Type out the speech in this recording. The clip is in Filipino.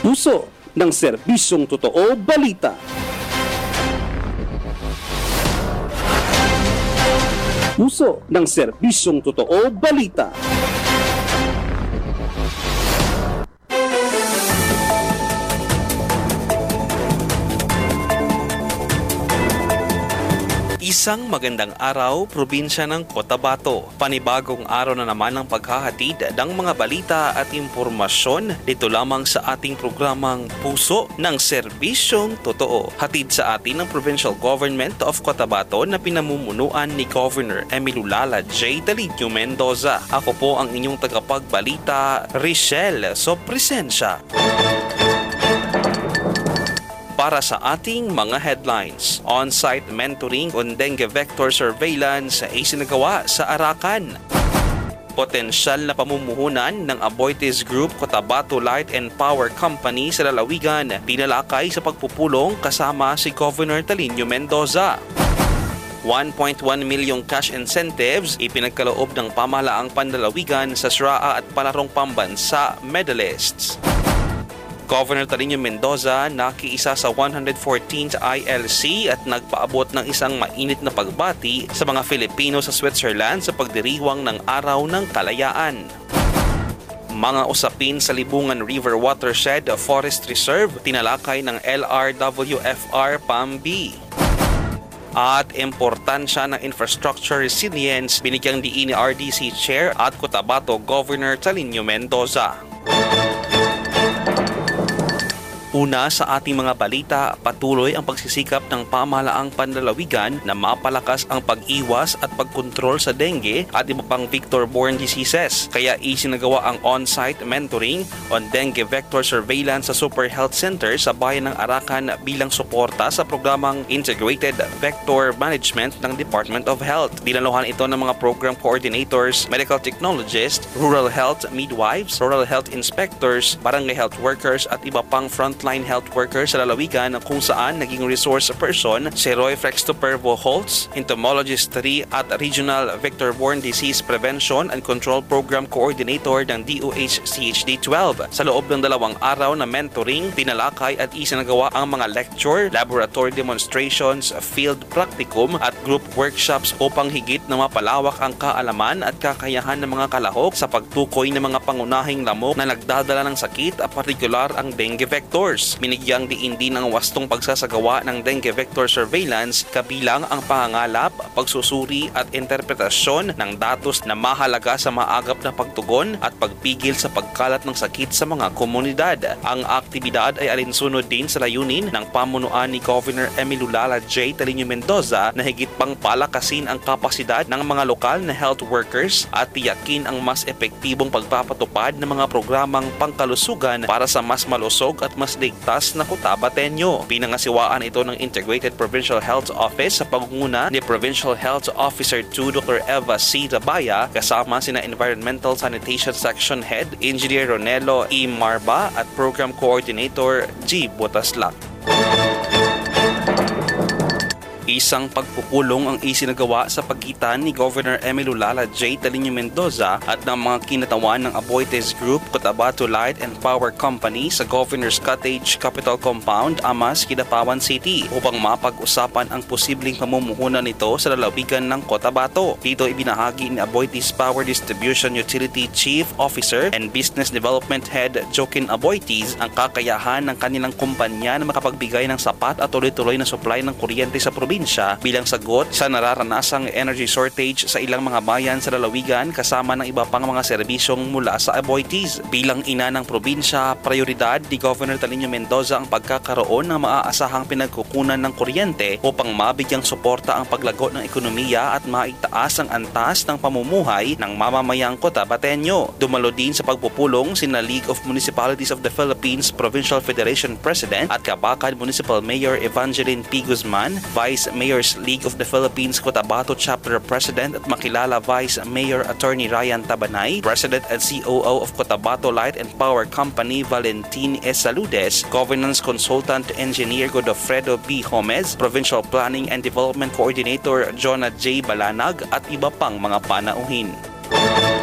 Puso ng serbisyong totoo balita. Puso ng serbisyong totoo balita. Isang magandang araw, probinsya ng Cotabato. Panibagong araw na naman ang paghahatid ng mga balita at impormasyon dito lamang sa ating programang Puso ng Serbisyong Totoo. Hatid sa atin ng Provincial Government of Cotabato na pinamumunuan ni Governor Emilulala J. Dalinio Mendoza. Ako po ang inyong tagapagbalita, Richelle Sopresensya. Para sa ating mga headlines, on-site mentoring on dengue vector surveillance ay isinagawa sa Arakan. Potensyal na pamumuhunan ng Aboitiz Group Cotabato Light and Power Company sa lalawigan tinalakay sa pagpupulong kasama si Governor Dalinio Mendoza. 1.1 milyong cash incentives ipinagkaloob ng pamahalaang panlalawigan sa SRAA at palarong pambansa medalists. Governor Dalinio Mendoza nakiisa sa 114th ILC at nagpaabot ng isang mainit na pagbati sa mga Filipino sa Switzerland sa pagdiriwang ng Araw ng Kalayaan. Mga usapin sa Libungan River Watershed Forest Reserve tinalakay ng LRWFR PAMB. At importansya ng infrastructure resilience binigyang diin ni RDC Chair at Cotabato Governor Dalinio Mendoza. Una sa ating mga balita, patuloy ang pagsisikap ng pamahalaang panlalawigan na mapalakas ang pag-iwas at pagkontrol sa dengue at iba pang vector-borne diseases. Kaya isinagawa ang on-site mentoring on dengue vector surveillance sa Super Health Center sa bayan ng Arakan bilang suporta sa programang Integrated Vector Management ng Department of Health. Dinaluhan ito ng mga program coordinators, medical technologists, rural health midwives, rural health inspectors, barangay health workers at iba pang frontline health workers sa lalawigan kung saan naging resource person si Roy Frextopervo Holtz, Entomologist 3 at Regional Vector-Borne Disease Prevention and Control Program Coordinator ng DOH-CHD-12. Sa loob ng 2 araw na mentoring, tinalakay at isinagawa ang mga lecture, laboratory demonstrations, field practicum at group workshops upang higit na mapalawak ang kaalaman at kakayahan ng mga kalahok sa pagtukoy ng mga pangunahing lamok na nagdadala ng sakit at partikular ang dengue vector. Binigyang diin din ang wastong pagsasagawa ng dengue vector surveillance kabilang ang pangangalap, pagsusuri at interpretasyon ng datos na mahalaga sa maagap na pagtugon at pagpigil sa pagkalat ng sakit sa mga komunidad. Ang aktibidad ay alinsunod din sa layunin ng pamunuan ni Governor Emilulala J. Dalinio Mendoza na higit pang palakasin ang kapasidad ng mga lokal na health workers at tiyakin ang mas epektibong pagpapatupad ng mga programang pangkalusugan para sa mas malusog at mas ligtas na Cotabateño. Pinangasiwaan ito ng Integrated Provincial Health Office sa pangunguna ni Provincial Health Officer 2 Dr. Eva C. Rabaya kasama sina Environmental Sanitation Section Head Engineer Ronelo E. Marba at Program Coordinator G. Botaslak. Isang pagpupulong ang isinagawa sa pagitan ni Governor Emilulala J. Dalinio Mendoza at ng mga kinatawan ng Aboitiz Group Cotabato Light and Power Company sa Governor's Cottage Capital Compound, Amas, Kidapawan City upang mapag-usapan ang posibleng pamumuhunan nito sa lalawigan ng Cotabato. Dito ibinahagi ni Aboitiz Power Distribution Utility Chief Officer and Business Development Head Joaquin Aboitiz ang kakayahan ng kanilang kumpanya na makapagbigay ng sapat at tuloy-tuloy na supply ng kuryente sa probinsya bilang sagot sa nararanasang energy shortage sa ilang mga bayan sa lalawigan kasama ng iba pang mga serbisyong mula sa Aboitiz. Bilang ina ng probinsya, prioridad ni Governor Dalinio Mendoza ang pagkakaroon ng maaasahang pinagkukunan ng kuryente upang mabigyang suporta ang paglago ng ekonomiya at maitaas ang antas ng pamumuhay ng mamamayang Cotabateño. Dumalo din sa pagpupulong sina League of Municipalities of the Philippines Provincial Federation President at Kabakan Municipal Mayor Evangeline P. Guzman, Vice Mayor's League of the Philippines Cotabato Chapter President at makilala Vice Mayor Attorney Ryan Tabanay, President and COO of Cotabato Light and Power Company Valentin S. Saludes, Governance Consultant Engineer Godofredo B. Gomez, Provincial Planning and Development Coordinator Jonah J. Balanag at iba pang mga panauhin.